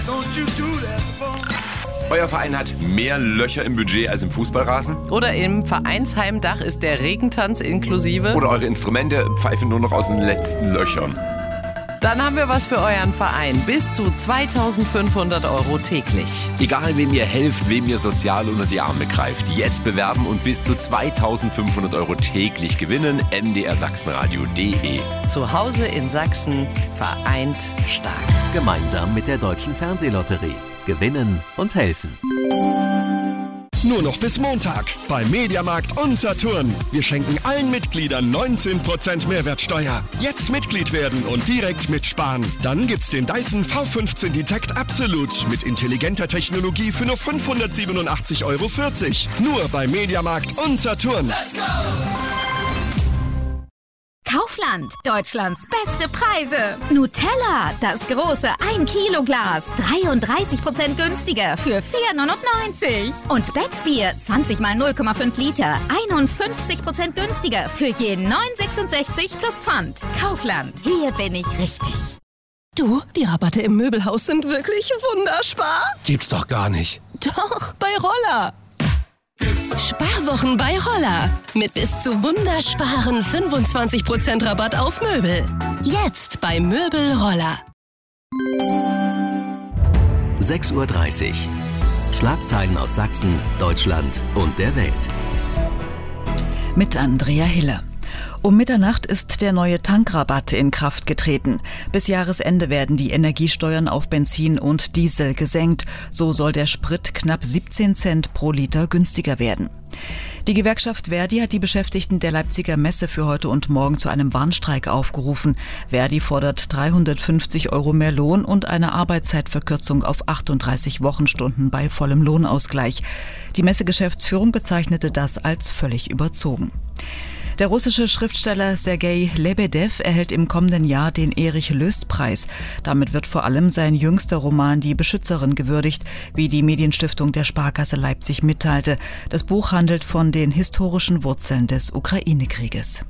Euer Verein hat mehr Löcher im Budget als im Fußballrasen? Oder im Vereinsheimdach ist der Regentanz inklusive? Oder eure Instrumente pfeifen nur noch aus den letzten Löchern? Dann haben wir was für euren Verein. Bis zu 2.500 € täglich. Egal, wem ihr helft, wem ihr sozial unter die Arme greift. Jetzt bewerben und bis zu 2.500 € täglich gewinnen. mdrsachsenradio.de. Zu Hause in Sachsen, vereint stark. Gemeinsam mit der Deutschen Fernsehlotterie. Gewinnen und helfen. Nur noch bis Montag bei Mediamarkt und Saturn. Wir schenken allen Mitgliedern 19% Mehrwertsteuer. Jetzt Mitglied werden und direkt mitsparen. Dann gibt's den Dyson V15 Detect Absolut mit intelligenter Technologie für nur 587,40 €. Nur bei Mediamarkt und Saturn. Let's go! Kaufland, Deutschlands beste Preise. Nutella, das große 1-Kilo-Glas, 33% günstiger für 4,99 €. Und Becksbier, 20 mal 0,5 Liter, 51% günstiger für je 9,66 plus Pfand. Kaufland, hier bin ich richtig. Du, die Rabatte im Möbelhaus sind wirklich wunderspar. Gibt's doch gar nicht. Doch, bei Roller. Sparwochen bei Roller. Mit bis zu wundersparen 25% Rabatt auf Möbel. Jetzt bei Möbel Roller. 6:30 Uhr. Schlagzeilen aus Sachsen, Deutschland und der Welt. Mit Andrea Hille. Um Mitternacht ist der neue Tankrabatt in Kraft getreten. Bis Jahresende werden die Energiesteuern auf Benzin und Diesel gesenkt. So soll der Sprit knapp 17 Cent pro Liter günstiger werden. Die Gewerkschaft Verdi hat die Beschäftigten der Leipziger Messe für heute und morgen zu einem Warnstreik aufgerufen. Verdi fordert 350 € mehr Lohn und eine Arbeitszeitverkürzung auf 38 Wochenstunden bei vollem Lohnausgleich. Die Messegeschäftsführung bezeichnete das als völlig überzogen. Der russische Schriftsteller Sergei Lebedew erhält im kommenden Jahr den Erich-Löst-Preis. Damit wird vor allem sein jüngster Roman Die Beschützerin gewürdigt, wie die Medienstiftung der Sparkasse Leipzig mitteilte. Das Buch handelt von den historischen Wurzeln des Ukraine-Krieges.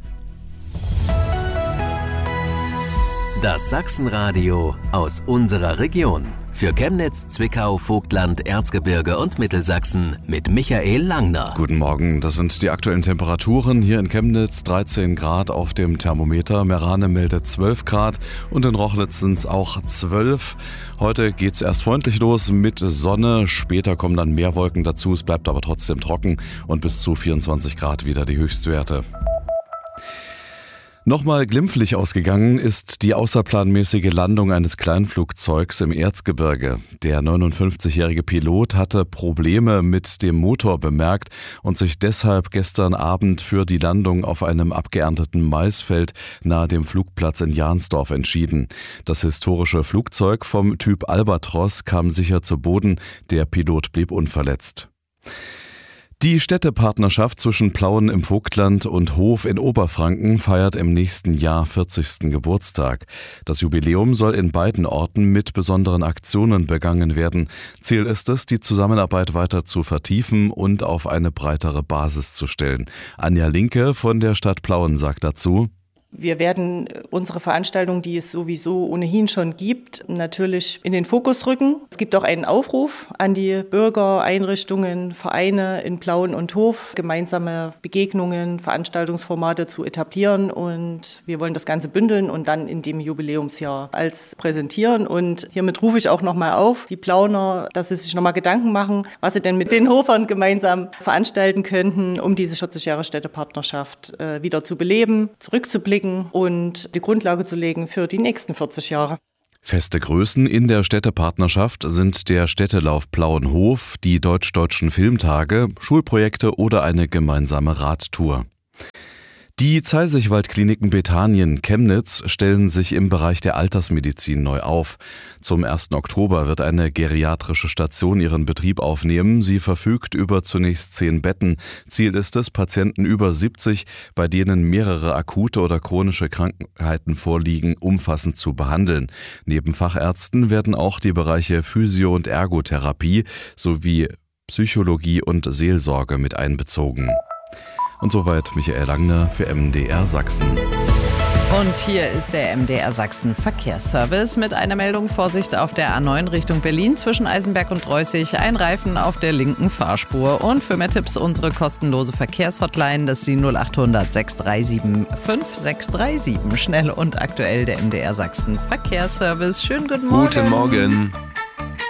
Das Sachsenradio aus unserer Region. Für Chemnitz, Zwickau, Vogtland, Erzgebirge und Mittelsachsen mit Michael Langner. Guten Morgen, das sind die aktuellen Temperaturen. Hier in Chemnitz 13 Grad auf dem Thermometer. Merane meldet 12 Grad und in Rochlitz sind es auch 12. Heute geht es erst freundlich los mit Sonne. Später kommen dann mehr Wolken dazu. Es bleibt aber trotzdem trocken und bis zu 24 Grad wieder die Höchstwerte. Nochmal glimpflich ausgegangen ist die außerplanmäßige Landung eines Kleinflugzeugs im Erzgebirge. Der 59-jährige Pilot hatte Probleme mit dem Motor bemerkt und sich deshalb gestern Abend für die Landung auf einem abgeernteten Maisfeld nahe dem Flugplatz in Jahnsdorf entschieden. Das historische Flugzeug vom Typ Albatros kam sicher zu Boden, der Pilot blieb unverletzt. Die Städtepartnerschaft zwischen Plauen im Vogtland und Hof in Oberfranken feiert im nächsten Jahr 40. Geburtstag. Das Jubiläum soll in beiden Orten mit besonderen Aktionen begangen werden. Ziel ist es, die Zusammenarbeit weiter zu vertiefen und auf eine breitere Basis zu stellen. Anja Linke von der Stadt Plauen sagt dazu: Wir werden unsere Veranstaltung, die es sowieso ohnehin schon gibt, natürlich in den Fokus rücken. Es gibt auch einen Aufruf an die Bürger, Einrichtungen, Vereine in Plauen und Hof, gemeinsame Begegnungen, Veranstaltungsformate zu etablieren. Und wir wollen das Ganze bündeln und dann in dem Jubiläumsjahr als präsentieren. Und hiermit rufe ich auch nochmal auf, die Plauner, dass sie sich nochmal Gedanken machen, was sie denn mit den Hofern gemeinsam veranstalten könnten, um diese 40 Jahre Städtepartnerschaft wieder zu beleben, zurückzublicken und die Grundlage zu legen für die nächsten 40 Jahre. Feste Größen in der Städtepartnerschaft sind der Städtelauf Plauenhof, die Deutsch-Deutschen Filmtage, Schulprojekte oder eine gemeinsame Radtour. Die Zeisig-Waldkliniken Bethanien Chemnitz stellen sich im Bereich der Altersmedizin neu auf. Zum 1. Oktober wird eine geriatrische Station ihren Betrieb aufnehmen. Sie verfügt über zunächst 10 Betten. Ziel ist es, Patienten über 70, bei denen mehrere akute oder chronische Krankheiten vorliegen, umfassend zu behandeln. Neben Fachärzten werden auch die Bereiche Physio- und Ergotherapie sowie Psychologie und Seelsorge mit einbezogen. Und soweit Michael Langner für MDR Sachsen. Und hier ist der MDR Sachsen Verkehrsservice mit einer Meldung: Vorsicht auf der A9 Richtung Berlin zwischen Eisenberg und Reußig. Ein Reifen auf der linken Fahrspur. Und für mehr Tipps unsere kostenlose Verkehrshotline, das ist die 0800 637 5637. Schnell und aktuell der MDR Sachsen Verkehrsservice. Schönen guten Morgen. Guten Morgen.